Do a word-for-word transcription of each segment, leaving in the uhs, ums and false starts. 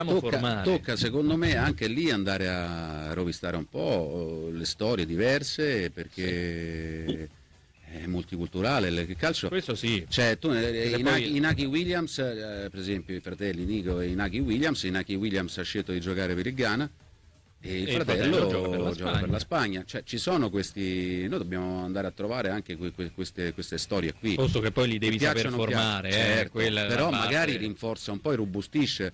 Tocca, tocca secondo me anche lì andare a rovistare un po' le storie diverse, perché sì, è multiculturale il calcio. Questo sì. Cioè, tu, eh, Inaki, poi... Inaki Williams, eh, per esempio i fratelli Nico e Inaki Williams, Inaki Williams ha scelto di giocare per il Ghana e il, e fratello, il fratello gioca, per la, gioca per la Spagna. Cioè, ci sono questi, noi dobbiamo andare a trovare anche que, que, queste, queste storie qui. Posto che poi li devi saper formare, eh, certo, però magari base. rinforza un po' e robustisce,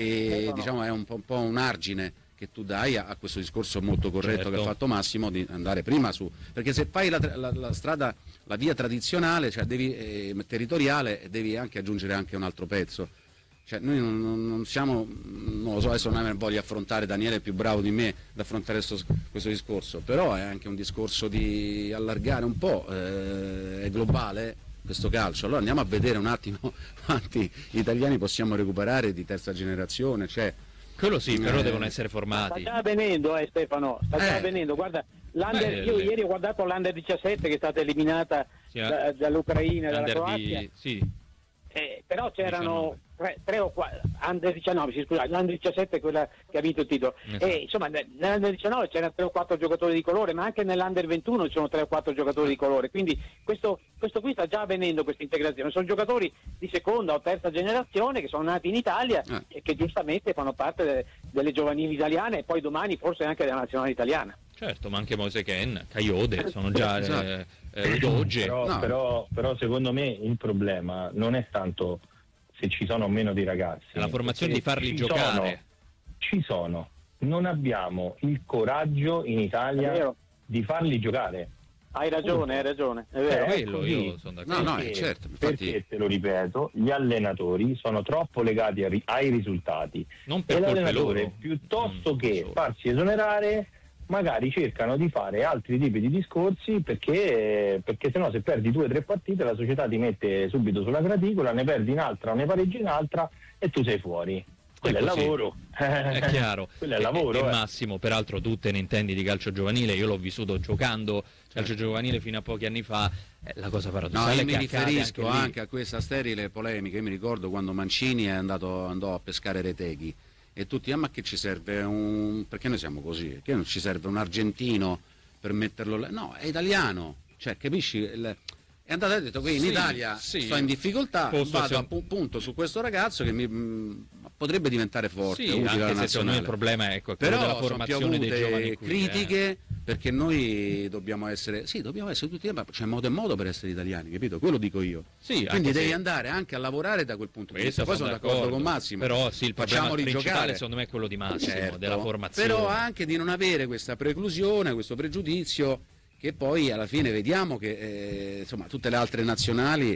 e no, diciamo è un po', un po' un argine che tu dai a, a questo discorso molto corretto, certo, che ha fatto Massimo, di andare prima su, perché se fai la, la, la strada, la via tradizionale, cioè devi, eh, territoriale, devi anche aggiungere anche un altro pezzo. Cioè noi non, non siamo, non lo so, adesso non voglio affrontare, Daniele è più bravo di me ad affrontare questo, questo discorso, però è anche un discorso di allargare un po', eh, è globale questo calcio. Allora andiamo a vedere un attimo quanti italiani possiamo recuperare di terza generazione, cioè quello sì, però eh, devono essere formati. Sta già avvenendo, eh, Stefano, sta già eh. avvenendo. Guarda, l'Under, io ieri ho guardato l'Under diciassette che è stata eliminata sì, da, dall'Ucraina e dalla Croazia. Di... Sì. Eh, però c'erano tre, tre o quattro, Under diciannove, sì, scusa, l'Under diciassette è quella che ha vinto il titolo. Esatto. E insomma, nell'Under diciannove c'erano tre o quattro giocatori di colore, ma anche nell'Under ventuno ci sono tre o quattro giocatori di colore. Quindi questo, questo qui sta già avvenendo, questa integrazione. Sono giocatori di seconda o terza generazione che sono nati in Italia eh. e che giustamente fanno parte de, delle giovanili italiane e poi domani forse anche della nazionale italiana. Certo, ma anche Moise Ken, Caiode, sono già esatto. eh, eh, Doge. Però, no. però, però secondo me il problema non è tanto se ci sono o meno dei ragazzi. È la formazione di farli giocare. Sono, ci sono. Non abbiamo il coraggio in Italia di farli giocare. Hai ragione, hai ragione. È vero. Eh, quello io sono d'accordo. No, no, perché, è certo. Infatti... Perché, te lo ripeto, gli allenatori sono troppo legati ai, ai risultati. Non per e colpe l'allenatore, loro. piuttosto mm, che farsi esonerare, magari cercano di fare altri tipi di discorsi, perché, perché sennò se perdi due o tre partite la società ti mette subito sulla graticola, ne perdi in altra o ne pareggi in altra e tu sei fuori. Quello è, è lavoro. È chiaro. Quello è lavoro. E, eh. e Massimo, peraltro tu te ne intendi di calcio giovanile, io l'ho vissuto giocando calcio giovanile fino a pochi anni fa, eh, la cosa paradossale. No, io è mi che riferisco anche, anche a questa sterile polemica. Io mi ricordo quando Mancini è andato, andò a pescare Reteghi e tutti, ah, ma che ci serve un... perché noi siamo così, perché non ci serve un argentino per metterlo là? No, è italiano, cioè capisci? Il... è andato e ha detto qui in sì, Italia sì. sto in difficoltà, Posto vado se... appunto su questo ragazzo che mi mh, potrebbe diventare forte, sì, utile alla anche se secondo me il nazionale. problema è ecco, quello però della formazione dei giovani qui, critiche eh. perché noi dobbiamo essere, sì, dobbiamo essere tutti, ma c'è modo e modo per essere italiani, capito? Quello dico io. Sì, quindi devi se... andare anche a lavorare da quel punto di vista. Poi sono d'accordo, d'accordo con Massimo. Però sì, il problema facciamoli giocare, secondo me è quello di Massimo, certo, della formazione. però anche di non avere questa preclusione, questo pregiudizio, che poi alla fine vediamo che eh, insomma tutte le altre nazionali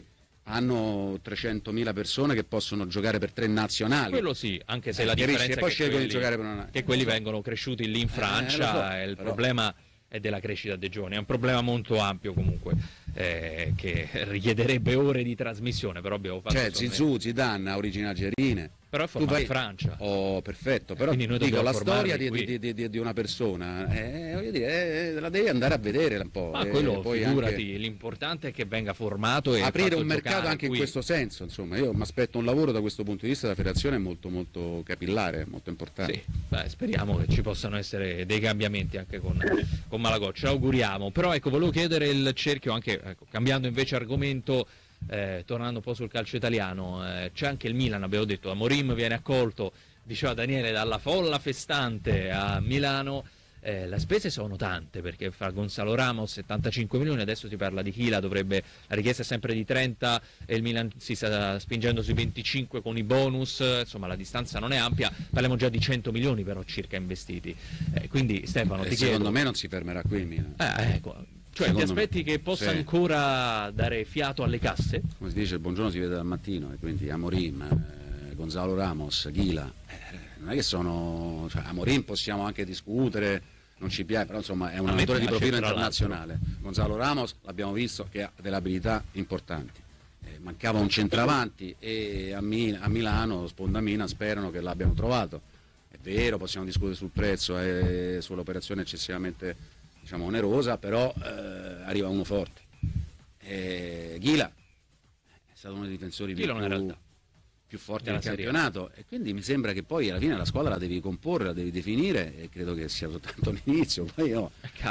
hanno trecentomila persone che possono giocare per tre nazionali. Quello sì, anche se eh, la differenza è poi che scelgono quelli, di giocare per una... che quelli vengono cresciuti lì in Francia, eh, so, e il però... problema è della crescita dei giovani, è un problema molto ampio comunque, eh, che richiederebbe ore di trasmissione, però abbiamo fatto... Cioè Zizou, Zidane ha origini algerine. Però è formato in Francia. Oh, perfetto, però noi dico, la storia di, di, di, di, di una persona, eh, voglio dire, eh, la devi andare a vedere un po'. Ma eh, quello, poi figurati, anche... l'importante è che venga formato e aprire un mercato anche qui. in questo senso, insomma, io mi aspetto un lavoro da questo punto di vista della federazione molto molto capillare, molto importante. Sì, beh, speriamo che ci possano essere dei cambiamenti anche con, con Malagò, ce l'auguriamo. Però ecco, volevo chiedere il cerchio anche, ecco, cambiando invece argomento, Eh, tornando un po' sul calcio italiano, eh, c'è anche il Milan, abbiamo detto, Amorim viene accolto, diceva Daniele, dalla folla festante a Milano, eh, le spese sono tante perché fra Gonzalo Ramos settantacinque milioni, adesso si parla di Chila, dovrebbe, la richiesta è sempre di trenta e il Milan si sta spingendo sui venticinque con i bonus, insomma la distanza non è ampia, parliamo già di cento milioni però circa investiti, eh, quindi Stefano eh, ti secondo chiedo... me non si fermerà qui il Milan. Eh, ecco. Cioè Secondo ti aspetti me, che possa sì. ancora dare fiato alle casse? Come si dice, il buongiorno si vede dal mattino, e quindi Amorim, eh, Gonzalo Ramos, Chila, eh, non è che sono... Cioè, Amorim possiamo anche discutere, non ci piace, però insomma è un allenatore di profilo internazionale. Gonzalo Ramos l'abbiamo visto che ha delle abilità importanti. Eh, mancava un centravanti e a, Mil- a Milano, sponda Milan, sperano che l'abbiano trovato. È vero, possiamo discutere sul prezzo e sull'operazione eccessivamente, diciamo, onerosa, però eh, arriva uno forte. Eh, Ghila è stato uno dei difensori più, Ghila è una realtà. più forti del campionato, e quindi mi sembra che poi alla fine la squadra la devi comporre, la devi definire, e credo che sia soltanto l'inizio. Poi io,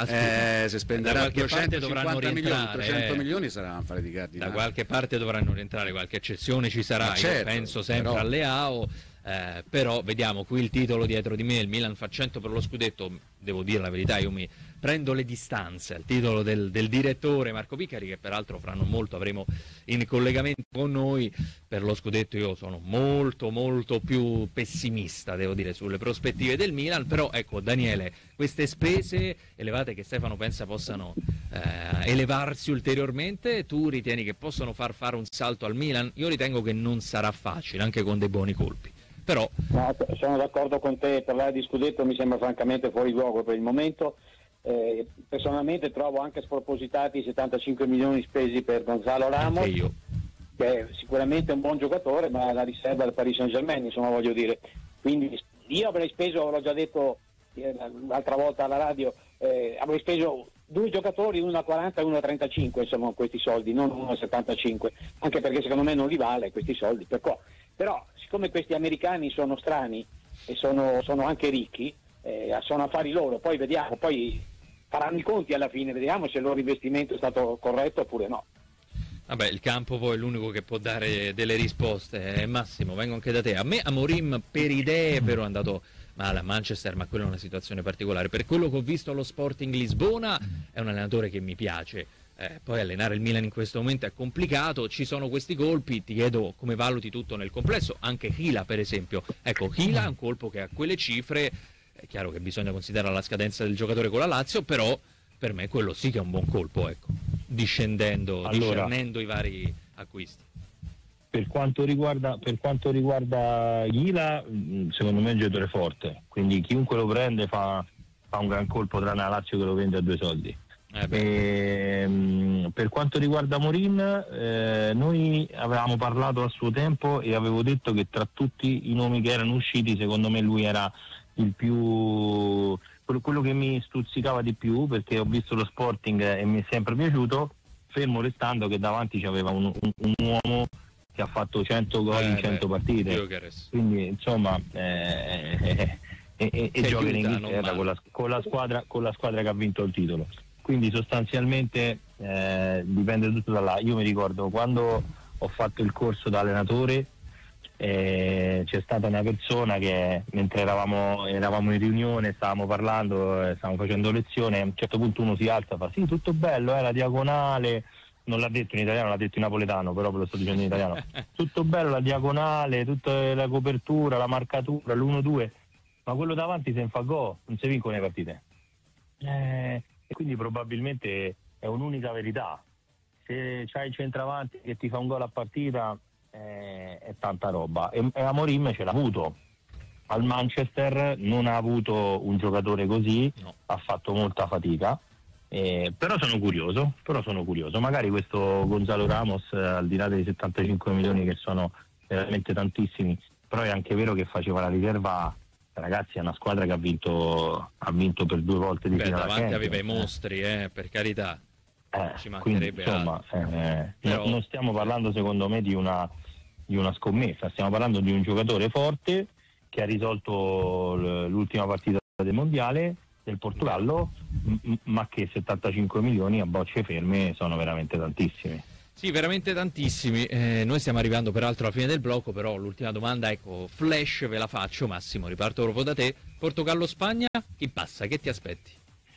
eh, se spenderà duecentocinquanta milioni, trecento eh. milioni sarà un affare di cardinale. Da qualche parte dovranno rientrare, qualche eccezione ci sarà. Ma certo, io penso sempre però... alle A O. Eh, però vediamo qui il titolo dietro di me, il Milan fa cento per lo scudetto. Devo dire la verità, io mi prendo le distanze al titolo del, del direttore Marco Piccari, che peraltro fra non molto avremo in collegamento con noi. Per lo scudetto io sono molto molto più pessimista, devo dire, sulle prospettive del Milan. Però ecco, Daniele, queste spese elevate che Stefano pensa possano eh, elevarsi ulteriormente, tu ritieni che possono far fare un salto al Milan? Io ritengo che non sarà facile, anche con dei buoni colpi. Però... No, sono d'accordo con te, parlare di scudetto mi sembra francamente fuori luogo per il momento. Eh, personalmente trovo anche spropositati i settantacinque milioni spesi per Gonzalo Ramos, io. che è sicuramente un buon giocatore, ma la riserva del Paris Saint-Germain, insomma, voglio dire. Quindi io avrei speso, l'ho già detto eh, l'altra volta alla radio, eh, avrei speso due giocatori, uno a quaranta e uno a trentacinque, insomma, questi soldi, non uno a settantacinque, anche perché secondo me non li vale questi soldi. Però, però siccome questi americani sono strani e sono, sono anche ricchi, eh, sono affari loro, poi vediamo, poi faranno i conti alla fine, vediamo se il loro investimento è stato corretto oppure no. Vabbè, il campo poi è l'unico che può dare delle risposte. eh, Massimo, vengo anche da te. A me Amorim per idee però è andato male a Manchester, ma quella è una situazione particolare. Per quello che ho visto allo Sporting Lisbona è un allenatore che mi piace. Eh, poi allenare il Milan in questo momento è complicato, ci sono questi colpi, ti chiedo come valuti tutto nel complesso, anche Hila per esempio. Ecco, Hila è un colpo che ha quelle cifre, è chiaro che bisogna considerare la scadenza del giocatore con la Lazio, però per me quello sì che è un buon colpo, ecco, discendendo, allora, discernendo i vari acquisti. Per quanto riguarda per quanto riguarda Hila, secondo me è un giocatore forte, quindi chiunque lo prende fa, fa un gran colpo, tranne la Lazio che lo vende a due soldi. Eh e, mh, per quanto riguarda Amorim, eh, noi avevamo parlato a suo tempo e avevo detto che tra tutti i nomi che erano usciti, secondo me lui era il più, quello che mi stuzzicava di più, perché ho visto lo Sporting e mi è sempre piaciuto, fermo restando che davanti c'aveva un, un, un uomo che ha fatto cento gol eh, in cento beh, partite, quindi insomma eh, eh, eh, eh, e gioca in Inghilterra con la, con, la squadra, con la squadra che ha vinto il titolo. Quindi sostanzialmente eh, dipende tutto da là. Io mi ricordo quando ho fatto il corso da allenatore, eh, c'è stata una persona che mentre eravamo, eravamo in riunione, stavamo parlando, eh, stavamo facendo lezione, a un certo punto uno si alza e fa: sì, tutto bello, eh, la diagonale, non l'ha detto in italiano, l'ha detto in napoletano, però ve lo sto dicendo in italiano. Tutto bello, la diagonale, tutta la copertura, la marcatura, l'uno due, ma quello davanti se ne fa gol, non si vincono le partite. Eh, e quindi probabilmente è un'unica verità: se c'hai il centravanti che ti fa un gol a partita eh, è tanta roba, e, e Amorim ce l'ha avuto al Manchester, non ha avuto un giocatore così, no. Ha fatto molta fatica, eh, però sono curioso però sono curioso magari questo Gonzalo Ramos, eh, al di là dei settantacinque milioni che sono veramente tantissimi, però è anche vero che faceva la riserva. Ragazzi, è una squadra che ha vinto ha vinto per due volte di finale. Davanti aveva i mostri, eh, per carità. Eh, ci mancherebbe quindi, insomma, eh, Però... non stiamo parlando secondo me di una, di una scommessa, stiamo parlando di un giocatore forte che ha risolto l'ultima partita del mondiale del Portogallo, m- ma che settantacinque milioni a bocce ferme sono veramente tantissimi. Sì, veramente tantissimi. Eh, noi stiamo arrivando peraltro alla fine del blocco, però l'ultima domanda, ecco, flash ve la faccio. Massimo, riparto proprio da te. Portogallo-Spagna, chi passa? Che ti aspetti?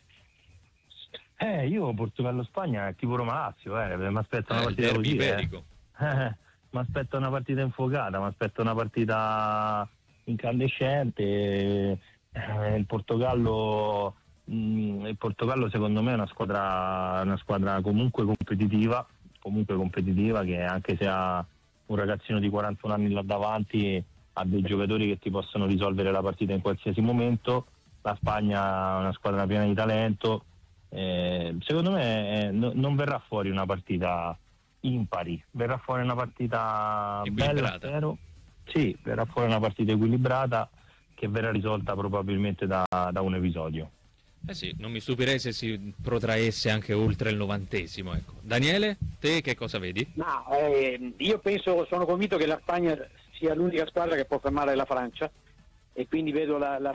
Eh, io Portogallo-Spagna è tipo Roma-Lazio, eh, mi aspetto una eh, partita così, iberico. Eh, mi aspetto una partita infuocata, mi aspetto una partita incandescente. Eh, il Portogallo, mh, il Portogallo secondo me è una squadra, una squadra comunque competitiva. comunque competitiva, che anche se ha un ragazzino di quarantuno anni là davanti, ha dei giocatori che ti possono risolvere la partita in qualsiasi momento. La Spagna è una squadra piena di talento, eh, secondo me eh, no, non verrà fuori una partita impari, verrà fuori una partita bella, spero. Sì, verrà fuori una partita equilibrata che verrà risolta probabilmente da, da un episodio. Eh sì, non mi stupirei se si protraesse anche oltre il novantesimo, ecco. Daniele, te che cosa vedi? No, eh, io penso, sono convinto che la Spagna sia l'unica squadra che può fermare la Francia, e quindi vedo la, la